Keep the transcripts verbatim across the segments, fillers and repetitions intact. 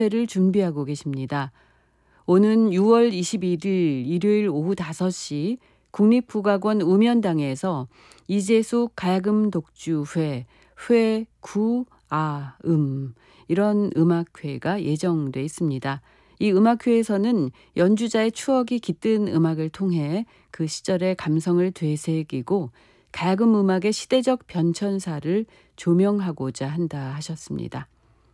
회를 준비하고 계십니다. 오는 유월 이십일일 일요일 오후 다섯 시 국립국악원 우면당에서 이재숙 가야금 독주회, 회 구 아 음 이런 음악회가 예정돼 있습니다. 이 음악회에서는 연주자의 추억이 깃든 음악을 통해 그 시절의 감성을 되새기고 가야금 음악의 시대적 변천사를 조명하고자 한다 하셨습니다.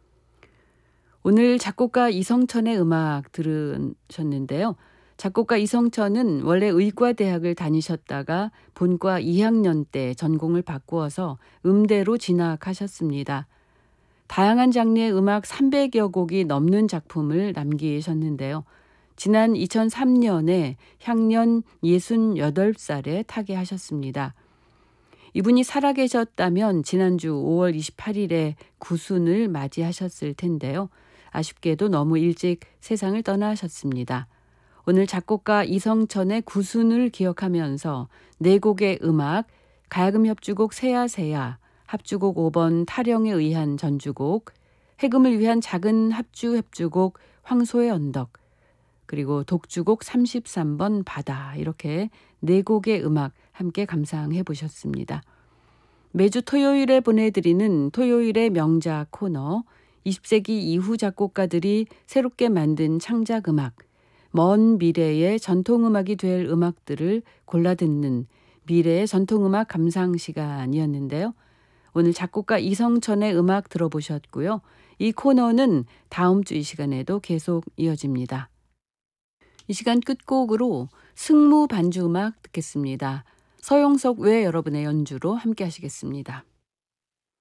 오늘 작곡가 이성천의 음악 들으셨는데요. 작곡가 이성천은 원래 의과대학을 다니셨다가 본과 이 학년 때 전공을 바꾸어서 음대로 진학하셨습니다. 다양한 장르의 음악 삼백여 곡이 넘는 작품을 남기셨는데요. 지난 이천삼 년에 향년 예순여덟 살에 타계하셨습니다. 이분이 살아계셨다면 지난주 오월 이십팔일에 구순을 맞이하셨을 텐데요. 아쉽게도 너무 일찍 세상을 떠나셨습니다. 오늘 작곡가 이성천의 구순을 기억하면서 네 곡의 음악, 가야금 협주곡 세야세야, 합주곡 오 번 타령에 의한 전주곡, 해금을 위한 작은 합주 협주곡 황소의 언덕, 그리고 독주곡 삼십삼 번 바다, 이렇게 네 곡의 음악 함께 감상해 보셨습니다. 매주 토요일에 보내드리는 토요일의 명작 코너, 이십 세기 이후 작곡가들이 새롭게 만든 창작 음악, 먼 미래의 전통음악이 될 음악들을 골라 듣는 미래의 전통음악 감상 시간이었는데요. 오늘 작곡가 이성천의 음악 들어보셨고요. 이 코너는 다음 주 이 시간에도 계속 이어집니다. 이 시간 끝곡으로 승무 반주 음악 듣겠습니다. 서용석 외 여러분의 연주로 함께 하시겠습니다.